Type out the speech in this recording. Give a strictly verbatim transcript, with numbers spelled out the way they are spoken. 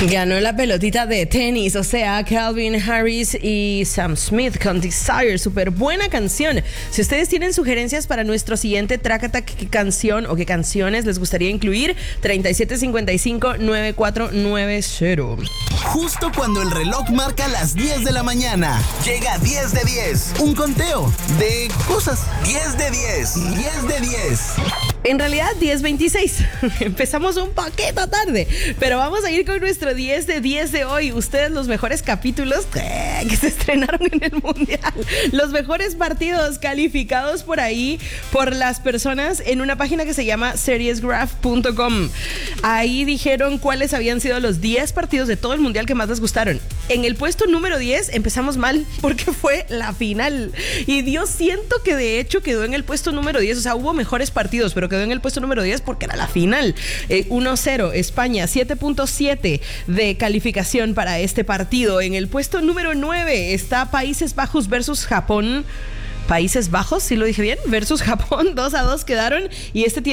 Ganó la pelotita de tenis, o sea, Calvin Harris y Sam Smith con Desire, súper buena canción. Si ustedes tienen sugerencias para nuestro siguiente Track Attack, ¿qué canción o qué canciones les gustaría incluir? treinta y siete cincuenta y cinco, noventa y cuatro noventa. Justo cuando el reloj marca las diez de la mañana, llega diez de diez, un conteo de cosas. diez de diez, diez de diez. En realidad diez veintiséis. Empezamos un poquito tarde, pero vamos a ir con nuestro diez de diez de hoy. Ustedes, los mejores capítulos eh, que se estrenaron en el Mundial, los mejores partidos calificados por ahí por las personas en una página que se llama series graph punto com. Ahí dijeron cuáles habían sido los diez partidos de todo el Mundial que más les gustaron. En el puesto número diez empezamos mal porque fue la final. Y Dios, siento que de hecho quedó en el puesto número diez. O sea, hubo mejores partidos, pero quedó en el puesto número diez porque era la final. eh, uno cero España, siete punto siete de calificación para este partido. En el puesto número nueve está Países Bajos versus Japón. Países Bajos, ¿sí lo dije bien? Versus Japón, dos a dos quedaron, y este tiene